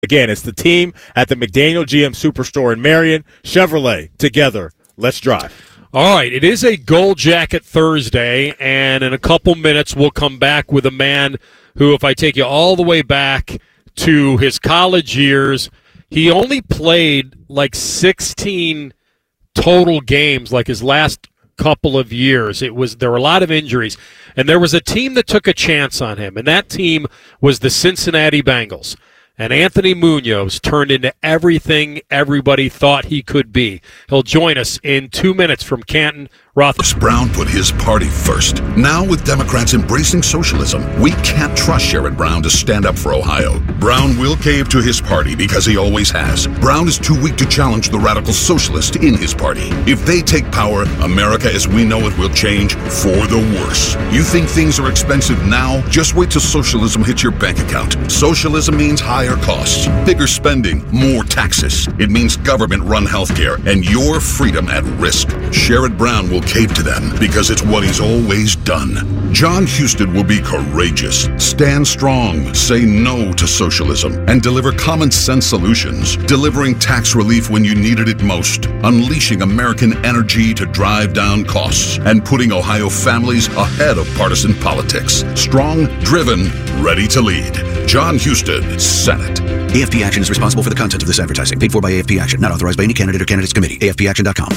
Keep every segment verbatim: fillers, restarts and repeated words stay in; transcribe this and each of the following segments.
Again, it's the team at the McDaniel G M Superstore in Marion. Chevrolet, together, let's drive. All right, it is a Gold Jacket Thursday, and in a couple minutes we'll come back with a man who, if I take you all the way back to his college years, he only played like sixteen total games, like his last couple of years. It was there were a lot of injuries, and there was a team that took a chance on him, and that team was the Cincinnati Bengals. And Anthony Munoz turned into everything everybody thought he could be. He'll join us in two minutes from Canton. Roth. Brown put his party first. Now, with Democrats embracing socialism, we can't trust Sherrod Brown to stand up for Ohio. Brown will cave to his party because he always has. Brown is too weak to challenge the radical socialists in his party. If they take power, America as we know it will change for the worse. You think things are expensive now? Just wait till socialism hits your bank account. Socialism means higher costs, bigger spending, more taxes. It means government-run healthcare and your freedom at risk. Sherrod Brown will cave to them because it's what he's always done. John Husted will be courageous, stand strong, say no to socialism, and deliver common sense solutions, delivering tax relief when you needed it most, unleashing American energy to drive down costs, and putting Ohio families ahead of partisan politics. Strong, driven, ready to lead. John Husted, Senate. A F P Action is responsible for the content of this advertising. Paid for by A F P Action. Not authorized by any candidate or candidates committee. A F P action dot com.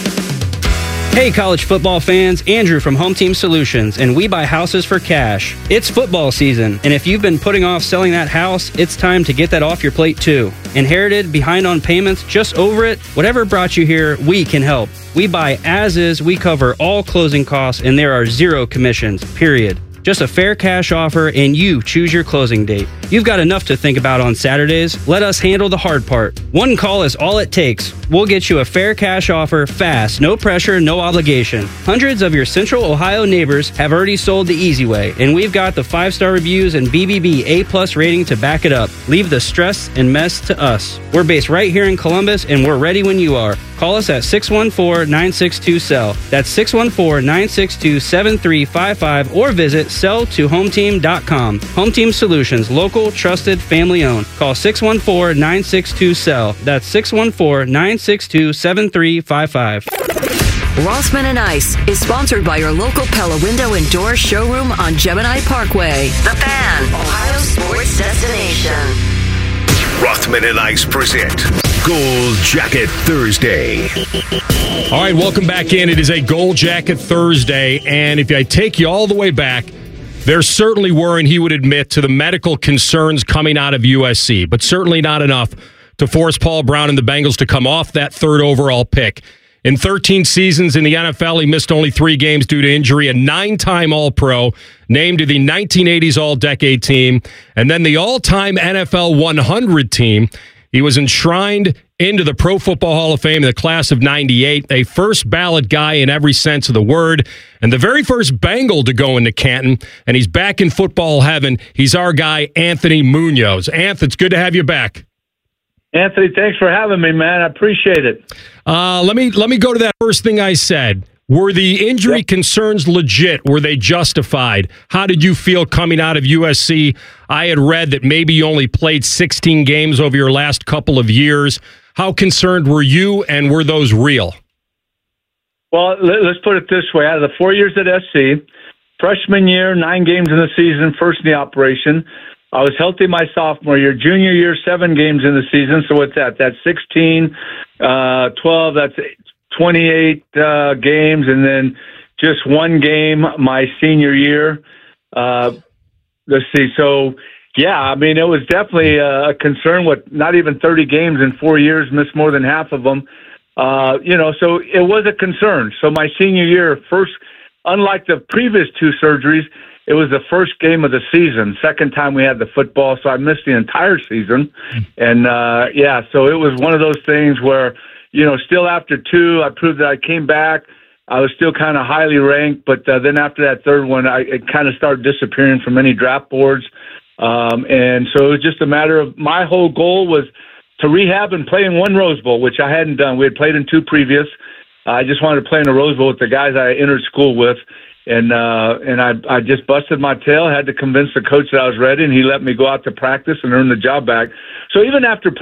Hey college football fans, Andrew from Home Team Solutions, and we buy houses for cash. It's football season, and if you've been putting off selling that house, it's time to get that off your plate too. Inherited, behind on payments, just over it? Whatever brought you here, we can help. We buy as is, we cover all closing costs, and there are zero commissions, period. Just a fair cash offer, and you choose your closing date. You've got enough to think about on Saturdays. Let us handle the hard part. One call is all it takes. We'll get you a fair cash offer fast, no pressure, no obligation. Hundreds of your Central Ohio neighbors have already sold the easy way, and we've got the five-star reviews and B B B A-plus rating to back it up. Leave the stress and mess to us. We're based right here in Columbus, and we're ready when you are. Call us at six one four, nine six two, S E L L. That's six one four, nine six two, seven three five five, or visit sell to home team dot com. Home Team Solutions, local, trusted, family owned. Call six one four, nine six two, S E L L. That's six one four, nine six two, seven three five five. Rothman and Ice is sponsored by your local Pella Window and Door showroom on Gemini Parkway. The Fan, Ohio sports destination. Rothman and Ice present Gold Jacket Thursday. All right, welcome back in. It is a Gold Jacket Thursday, and if I take you all the way back, there certainly were, and he would admit, to the medical concerns coming out of U S C, but certainly not enough to force Paul Brown and the Bengals to come off that third overall pick. In thirteen seasons in the N F L, he missed only three games due to injury, a nine-time All-Pro, named to the nineteen eighties All-Decade team, and then the all-time N F L one hundred team. He was enshrined into the Pro Football Hall of Fame in the class of ninety-eight, a first-ballot guy in every sense of the word, and the very first Bengal to go into Canton, and he's back in football heaven. He's our guy, Anthony Munoz. Anth, it's good to have you back. Anthony, thanks for having me, man. I appreciate it. Uh, let me let me go to that first thing I said. Were the injury yep. concerns legit? Were they justified? How did you feel coming out of U S C? I had read that maybe you only played sixteen games over your last couple of years. How concerned were you, and were those real? Well, let's put it this way. Out of the four years at S C, freshman year, nine games in the season, first in the operation. I was healthy my sophomore year. Junior year, seven games in the season. So what's that? That's sixteen, uh, twelve, that's twenty-eight uh, games, and then just one game my senior year. Uh, let's see. So, yeah, I mean, it was definitely a concern with not even thirty games in four years, missed more than half of them. Uh, you know, so it was a concern. So my senior year, first, unlike the previous two surgeries, it was the first game of the season. Second time we had the football, so I missed the entire season. And, uh, yeah, so it was one of those things where, you know, still after two, I proved that I came back. I was still kind of highly ranked, but uh, then after that third one, I it kind of started disappearing from any draft boards. Um, and so it was just a matter of my whole goal was to rehab and play in one Rose Bowl, which I hadn't done. We had played in two previous. Uh, I just wanted to play in a Rose Bowl with the guys I entered school with. And uh, and I I just busted my tail, had to convince the coach that I was ready, and he let me go out to practice and earn the job back. So even after